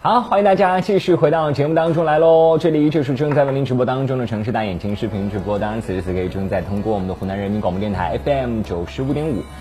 好，欢迎大家继续回到节目当中来喽！这里就是正在为您直播当中的城市大眼睛视频直播，当然此时此刻正在通过我们的湖南人民广播电台 FM 95.5